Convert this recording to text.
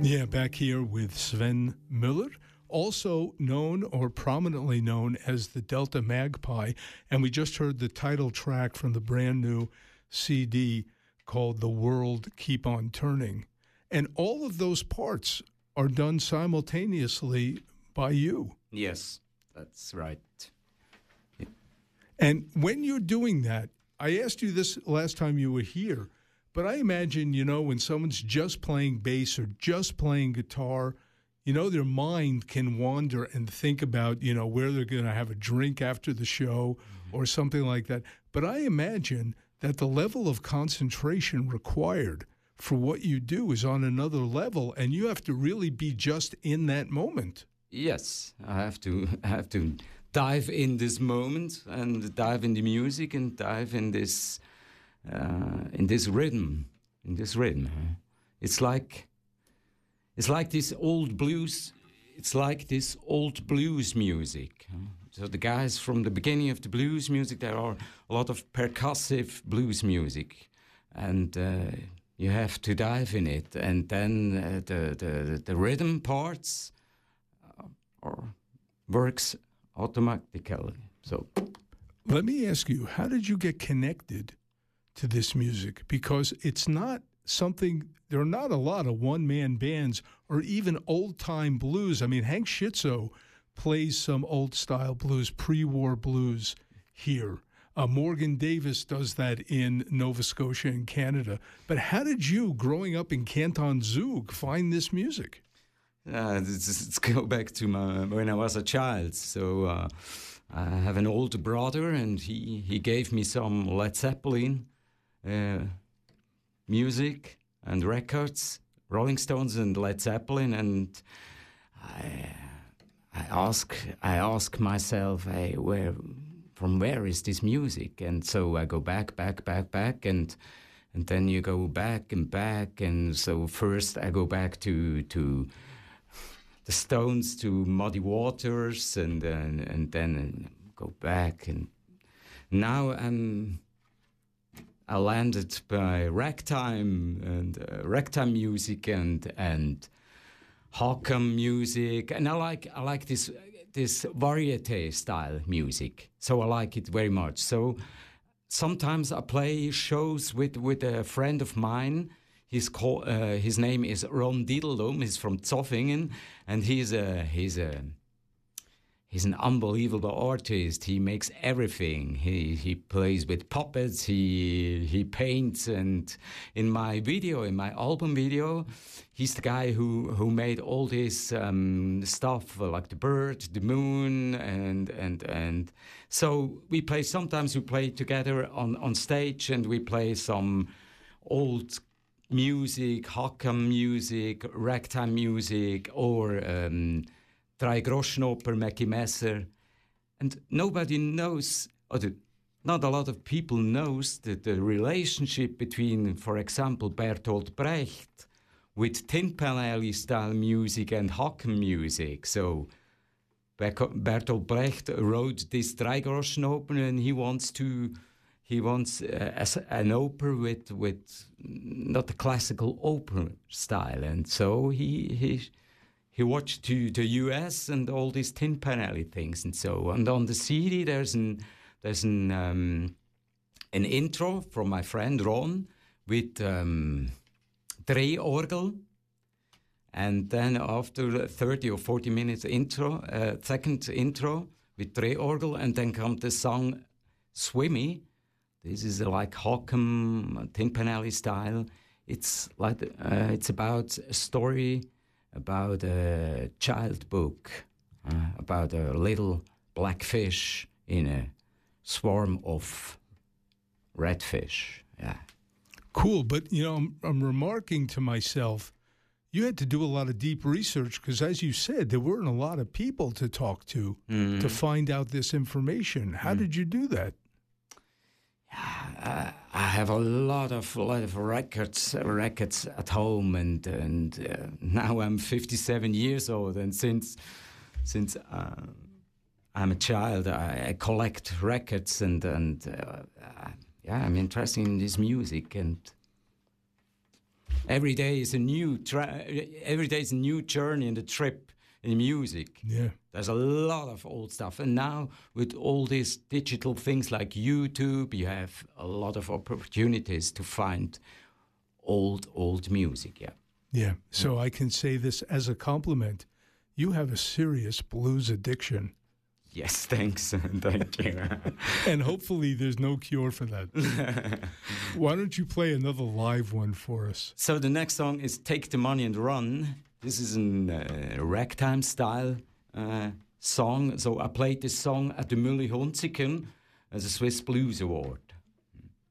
Yeah, back here with Sven Müller, also known or prominently known as the Delta Magpie. And we just heard the title track from the brand new CD called The World Keep On Turning. And all of those parts are done simultaneously by you. Yes, that's right. Yeah. And when you're doing that, I asked you this last time you were here, but I imagine, when someone's just playing bass or just playing guitar, their mind can wander and think about, where they're going to have a drink after the show or something like that. But I imagine that the level of concentration required for what you do is on another level, and you have to really be just in that moment. Yes, I have to dive in this moment and dive in the music and dive in this rhythm. It's like this old blues. It's like this old blues music. So the guys from the beginning of the blues music, there are a lot of percussive blues music, and you have to dive in it, and then the rhythm parts works automatically. So, let me ask you, how did you get connected to this music? Because it's not something, there are not a lot of one-man bands or even old-time blues. I mean, Hank Schizzo plays some old-style blues, pre-war blues here. Morgan Davis does that in Nova Scotia and Canada. But how did you, growing up in Canton Zug, find this music? Let's go back to when I was a child. So I have an older brother, and he gave me some Led Zeppelin music and records, Rolling Stones and Led Zeppelin, and I ask myself, hey, from where is this music? And so I go back, and then you go back, and so first I go back to the Stones, to Muddy Waters, and then go back, and now I landed by ragtime and ragtime music and Hokum music, and I like this variety style music, so I like it very much. So sometimes I play shows with a friend of mine. His name is Ron Diedeldum. He's from Zofingen, and he's an unbelievable artist. He makes everything. He plays with puppets. He paints, and in my album video, he's the guy who made all this stuff like the bird, the moon, and so sometimes we play together on stage, and we play some old music, Hokum music, ragtime music, or Dreigroschenoper, Mackie Messer, and nobody knows, not a lot of people knows that the relationship between, for example, Bertolt Brecht with Tin Pan Alley style music and Hokum music. So Bertolt Brecht wrote this Dreigroschenoper, and he wants an opera with not the classical opera style, and so he watched to the US and all these Tin Pan Alley things, and so. And on the CD, there's an intro from my friend Ron with Drehorgel, and then after 30 or 40 minutes second intro with Drehorgel, and then comes the song Swimmy. This is like Hokum, Tin Pan Alley style. It's like it's about a story about a child book, about a little black fish in a swarm of red fish. Yeah. Cool, but I'm remarking to myself, you had to do a lot of deep research because, as you said, there weren't a lot of people to talk to find out this information. How did you do that? I have a lot of records at home, and now I'm 57 years old, and since I'm a child, I collect records, and I'm interested in this music, and every day is a new every day is a new journey and a trip in music. Yeah. There's a lot of old stuff, and now with all these digital things like YouTube, you have a lot of opportunities to find old music. Yeah. Yeah. So I can say this as a compliment. You have a serious blues addiction. Yes, thanks. Thank you. And hopefully there's no cure for that. Why don't you play another live one for us? So the next song is Take the Money and Run. This is a ragtime style song. So I played this song at the Mülli Hunziken as a Swiss Blues Award.